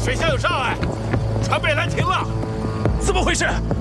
水下有障碍，船被拦停了。 怎么回事？